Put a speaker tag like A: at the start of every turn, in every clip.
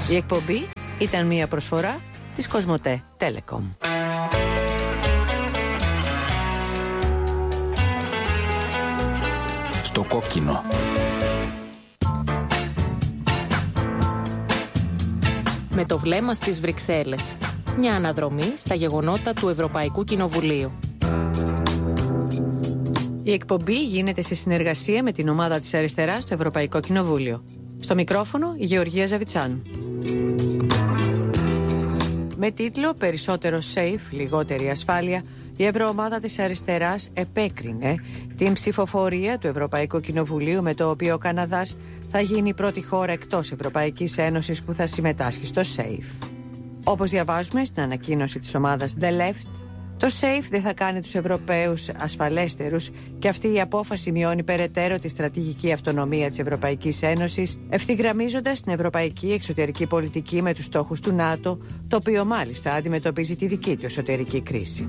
A: Η εκπομπή ήταν μια προσφορά της Κοσμοτέ Telecom.
B: Στο κόκκινο.
C: Με το βλέμμα στις Βρυξέλλες. Μια αναδρομή στα γεγονότα του Ευρωπαϊκού Κοινοβουλίου.
A: Η εκπομπή γίνεται σε συνεργασία με την ομάδα της Αριστεράς στο Ευρωπαϊκό Κοινοβούλιο. Στο μικρόφωνο η Γεωργία Ζαβιτσάνου. Με τίτλο «Περισσότερο safe, λιγότερη ασφάλεια», η Ευρωομάδα της Αριστεράς επέκρινε την ψηφοφορία του Ευρωπαϊκού Κοινοβουλίου με το οποίο ο Καναδάς θα γίνει η πρώτη χώρα εκτός Ευρωπαϊκής Ένωσης που θα συμμετάσχει στο SAFE. Όπως διαβάζουμε στην ανακοίνωση της ομάδας The Left, το SAFE δεν θα κάνει τους Ευρωπαίους ασφαλέστερους και αυτή η απόφαση μειώνει περαιτέρω τη στρατηγική αυτονομία της Ευρωπαϊκής Ένωσης, ευθυγραμμίζοντας την ευρωπαϊκή εξωτερική πολιτική με τους στόχους του ΝΑΤΟ, το οποίο μάλιστα αντιμετωπίζει τη δική του εσωτερική κρίση.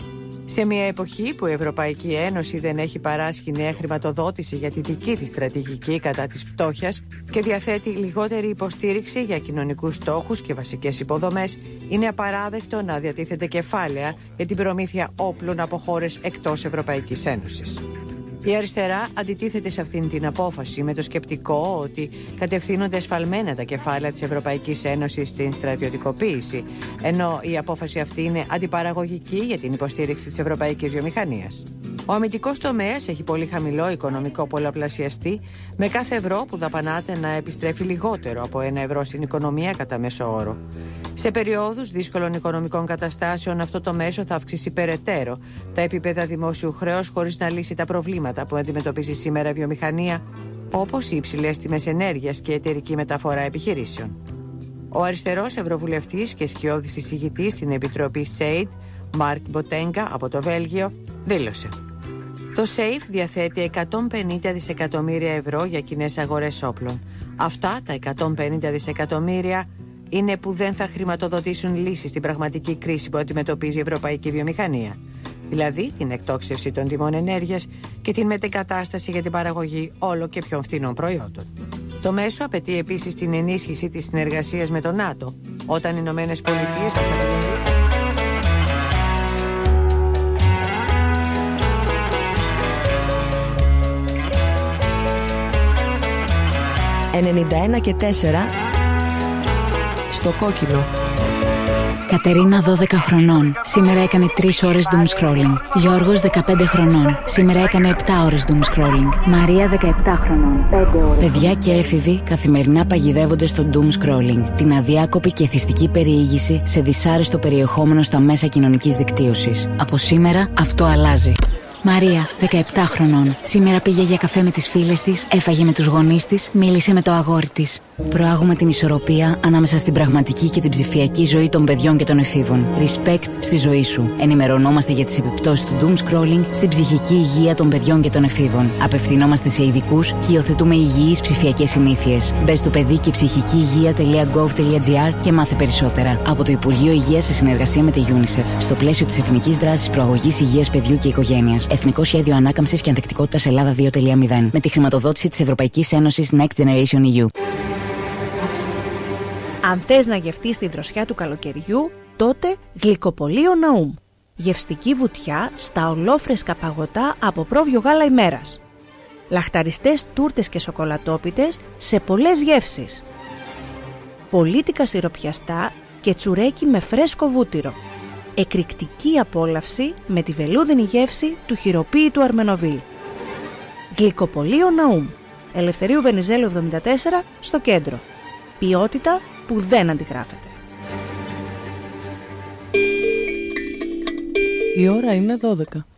A: Σε μια εποχή που η Ευρωπαϊκή Ένωση δεν έχει παράσχει νέα χρηματοδότηση για τη δική της στρατηγική κατά της φτώχειας και διαθέτει λιγότερη υποστήριξη για κοινωνικούς στόχους και βασικές υποδομές, είναι απαράδεκτο να διατίθεται κεφάλαια για την προμήθεια όπλων από χώρες εκτός Ευρωπαϊκής Ένωσης. Η αριστερά αντιτίθεται σε αυτήν την απόφαση με το σκεπτικό ότι κατευθύνονται εσφαλμένα τα κεφάλαια της Ευρωπαϊκής Ένωσης στην στρατιωτικοποίηση, ενώ η απόφαση αυτή είναι αντιπαραγωγική για την υποστήριξη της ευρωπαϊκής βιομηχανίας. Ο αμυντικός τομέας έχει πολύ χαμηλό οικονομικό πολλαπλασιαστή, με κάθε ευρώ που δαπανάται να επιστρέφει λιγότερο από 1 ευρώ στην οικονομία κατά μέσο όρο. Σε περιόδους δύσκολων οικονομικών καταστάσεων, αυτό το μέσο θα αυξήσει περαιτέρω τα επίπεδα δημόσιου χρέους χωρίς να λύσει τα προβλήματα που αντιμετωπίζει σήμερα η βιομηχανία, όπως οι υψηλές τιμές ενέργειας και η εταιρική μεταφορά επιχειρήσεων. Ο αριστερός ευρωβουλευτής και σκιώδης εισηγητής στην Επιτροπή ΣΕΙΔ, Μάρκ Μποτέγκα από το Βέλγιο, δήλωσε: το SAFE διαθέτει 150 δισεκατομμύρια ευρώ για κοινές αγορές όπλων. Αυτά τα 150 δισεκατομμύρια είναι που δεν θα χρηματοδοτήσουν λύσεις στην πραγματική κρίση που αντιμετωπίζει η ευρωπαϊκή βιομηχανία. Δηλαδή την εκτόξευση των τιμών ενέργειας και την μετεγκατάσταση για την παραγωγή όλο και πιο φθηνών προϊόντων. Το μέσο απαιτεί επίσης την ενίσχυση της συνεργασίας με το ΝΑΤΟ, όταν οι Ηνωμένες Πολιτείες μας απειλούν.
D: 91 και 4 στο κόκκινο.
E: Κατερίνα 12 χρονών. Σήμερα έκανε 3 ώρες doom scrolling. Γιώργος 15 χρονών. Σήμερα έκανε 7 ώρες doom scrolling. Μαρία 17 χρονών. 5 ώρες. Παιδιά και έφηβοι καθημερινά παγιδεύονται στο doom scrolling, την αδιάκοπη και εθιστική περιήγηση σε δυσάρεστο περιεχόμενο στα μέσα κοινωνικής δικτύωσης. Από σήμερα αυτό αλλάζει. Μαρία, 17 χρονών. Σήμερα πήγε για καφέ με τις φίλες της, έφαγε με τους γονείς της, μίλησε με το αγόρι της. Προάγουμε την ισορροπία ανάμεσα στην πραγματική και την ψηφιακή ζωή των παιδιών και των εφήβων. Respect στη ζωή σου. Ενημερωνόμαστε για τις επιπτώσεις του doom scrolling στην ψυχική υγεία των παιδιών και των εφήβων. Απευθυνόμαστε σε ειδικούς και υιοθετούμε υγιείς ψηφιακές συνήθειες. Μπες στο παιδική-ψυχική-υγεία.gov.gr και μάθε περισσότερα. Από το Υπουργείο Υγείας σε συνεργασία με τη UNICEF. Στο πλαίσιο της Εθνικής Δράσης Προαγωγής Υγείας Παιδιού και Οικογένειας. Εθνικό Σχέδιο Ανάκαμψης και Ανθεκτικότητας Ελλάδα 2.0. Με τη χρηματοδότηση της Ευρωπαϊκής Ένωσης Next Generation EU.
F: Αν θες να γευτείς τη δροσιά του καλοκαιριού, τότε Γλυκοπωλείο Ναούμ. Γευστική βουτιά στα ολόφρεσκα παγωτά από πρόβιο γάλα ημέρας. Λαχταριστές τούρτες και σοκολατόπιτες σε πολλές γεύσεις. Πολίτικα σιροπιαστά και τσουρέκι με φρέσκο βούτυρο. Εκρηκτική απόλαυση με τη βελούδινη γεύση του χειροποίητου Αρμενοβίλ. Γλυκοπωλείο Ναούμ. Ελευθερίου Βενιζέλου 74 στο κέντρο. Ποιότητα που δεν αντιγράφεται.
G: Η ώρα είναι 12.